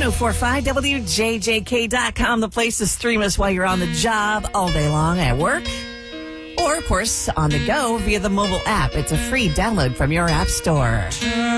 1045WJJK.com, the place to stream us while you're on the job, all day long at work, or, of course, on the go via the mobile app. It's a free download from your app store.